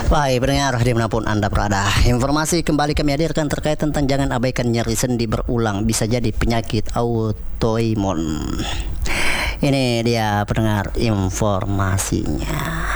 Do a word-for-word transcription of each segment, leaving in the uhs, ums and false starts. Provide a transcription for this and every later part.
Baik pendengar dimanapun Anda berada, informasi kembali kami hadirkan terkait tentang jangan abaikan nyeri sendi berulang, bisa jadi penyakit autoimun. Ini dia pendengar informasinya.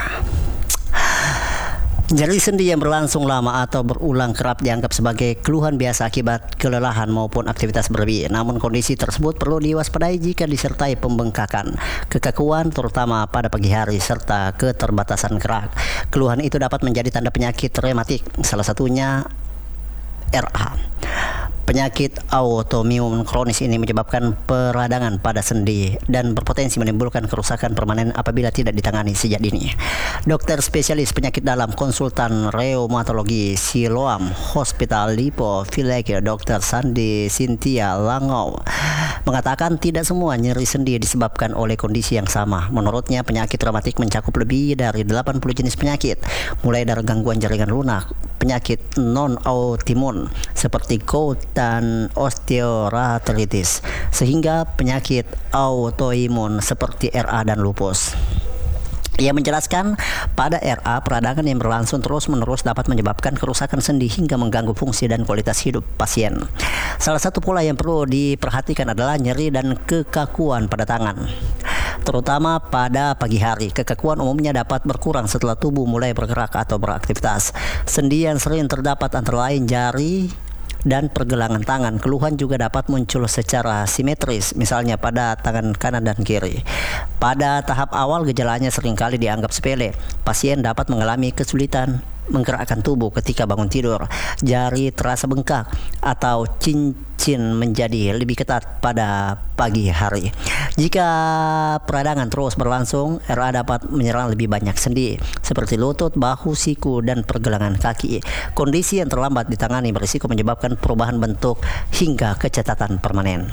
Nyeri sendi yang berlangsung lama atau berulang kerap dianggap sebagai keluhan biasa akibat kelelahan maupun aktivitas berlebih. Namun kondisi tersebut perlu diwaspadai jika disertai pembengkakan, kekakuan terutama pada pagi hari serta keterbatasan gerak. Keluhan itu dapat menjadi tanda penyakit rematik, salah satunya R A. Penyakit autoimun kronis ini menyebabkan peradangan pada sendi dan berpotensi menimbulkan kerusakan permanen apabila tidak ditangani sejak dini. Dokter spesialis penyakit dalam konsultan reumatologi Siloam Hospital Lipo Village, Dokter Sandi Cynthia Langau, mengatakan tidak semua nyeri sendi disebabkan oleh kondisi yang sama. Menurutnya, penyakit rematik mencakup lebih dari delapan puluh jenis penyakit, mulai dari gangguan jaringan lunak, penyakit non-autoimun seperti gout dan osteoartritis, sehingga penyakit autoimun seperti R A dan lupus. Ia menjelaskan, pada R A, peradangan yang berlangsung terus-menerus dapat menyebabkan kerusakan sendi hingga mengganggu fungsi dan kualitas hidup pasien. Salah satu pola yang perlu diperhatikan adalah nyeri dan kekakuan pada tangan, terutama pada pagi hari. Kekakuan umumnya dapat berkurang setelah tubuh mulai bergerak atau beraktivitas. Sendi yang sering terdapat antara lain jari dan pergelangan tangan. Keluhan juga dapat muncul secara simetris, misalnya pada tangan kanan dan kiri. Pada tahap awal, gejalanya seringkali dianggap sepele. Pasien dapat mengalami kesulitan menggerakkan tubuh ketika bangun tidur, jari terasa bengkak, atau cincin menjadi lebih ketat pada pagi hari. Jika peradangan terus berlangsung, R A dapat menyerang lebih banyak sendi seperti lutut, bahu, siku, dan pergelangan kaki. Kondisi yang terlambat ditangani berisiko menyebabkan perubahan bentuk hingga kecacatan permanen.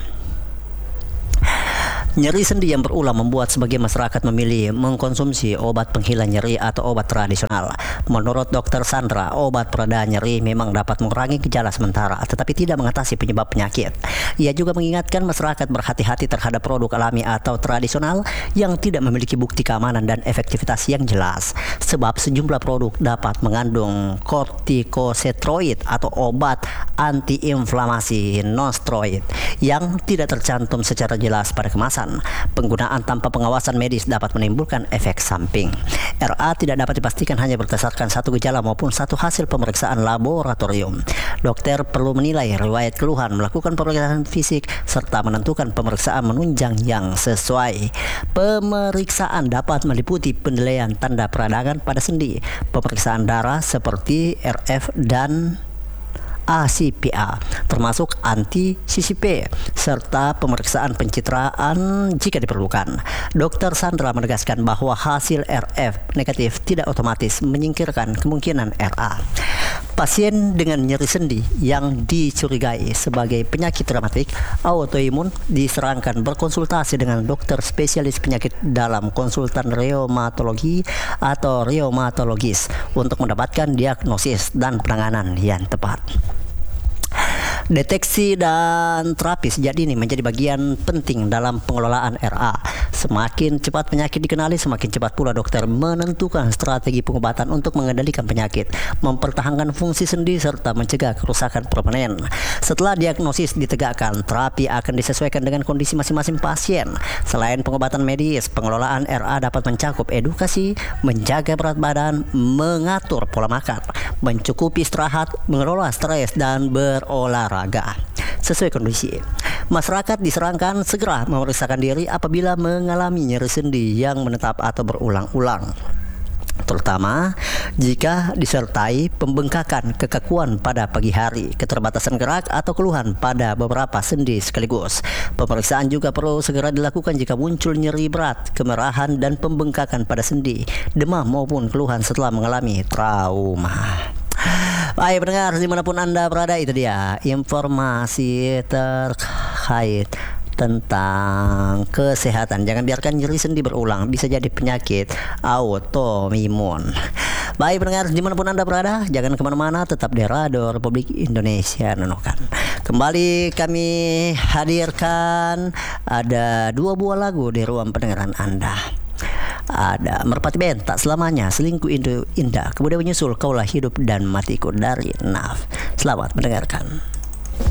Nyeri sendi yang berulang membuat sebagian masyarakat memilih mengkonsumsi obat penghilang nyeri atau obat tradisional. Menurut Dokter Sandra, obat pereda nyeri memang dapat mengurangi gejala sementara, tetapi tidak mengatasi penyebab penyakit. Ia juga mengingatkan masyarakat berhati-hati terhadap produk alami atau tradisional yang tidak memiliki bukti keamanan dan efektivitas yang jelas, sebab sejumlah produk dapat mengandung kortikosteroid atau obat antiinflamasi non-steroid yang tidak tercantum secara jelas pada kemasan. Penggunaan tanpa pengawasan medis dapat menimbulkan efek samping. R A tidak dapat dipastikan hanya berdasarkan satu gejala maupun satu hasil pemeriksaan laboratorium. Dokter perlu menilai riwayat keluhan, melakukan pemeriksaan fisik, serta menentukan pemeriksaan menunjang yang sesuai. Pemeriksaan dapat meliputi penilaian tanda peradangan pada sendi, pemeriksaan darah seperti R F dan A C P A, termasuk anti C C P, serta pemeriksaan pencitraan jika diperlukan. Dokter Sandra menegaskan bahwa hasil R F negatif tidak otomatis menyingkirkan kemungkinan R A. Pasien dengan nyeri sendi yang dicurigai sebagai penyakit rematik autoimun disarankan berkonsultasi dengan dokter spesialis penyakit dalam konsultan reumatologi atau reumatologis untuk mendapatkan diagnosis dan penanganan yang tepat. Deteksi dan terapi sejak dini menjadi bagian penting dalam pengelolaan R A. Semakin cepat penyakit dikenali, semakin cepat pula dokter menentukan strategi pengobatan untuk mengendalikan penyakit, mempertahankan fungsi sendi, serta mencegah kerusakan permanen. Setelah diagnosis ditegakkan, terapi akan disesuaikan dengan kondisi masing-masing pasien. Selain pengobatan medis, pengelolaan R A dapat mencakup edukasi, menjaga berat badan, mengatur pola makan, mencukupi istirahat, mengelola stres, dan berolahraga sesuai kondisi. Masyarakat disarankan segera memeriksakan diri apabila mengalami nyeri sendi yang menetap atau berulang-ulang, terutama jika disertai pembengkakan, kekakuan pada pagi hari, keterbatasan gerak, atau keluhan pada beberapa sendi sekaligus. Pemeriksaan juga perlu segera dilakukan jika muncul nyeri berat, kemerahan, dan pembengkakan pada sendi, demam, maupun keluhan setelah mengalami trauma. Baik pendengar dimanapun Anda berada, itu dia informasi terkait tentang kesehatan. Jangan biarkan nyeri sendi berulang, bisa jadi penyakit autoimun. Baik pendengar dimanapun Anda berada, jangan kemana-mana, tetap di Radio Republik Indonesia Nunukan. Kembali kami hadirkan ada dua buah lagu di ruang pendengaran Anda. Ada Merpati Band, Tak Selamanya, Selingkuh Indo Indah, kemudian menyusul Kaulah Hidup dan Matiku dari Naf. Selamat mendengarkan.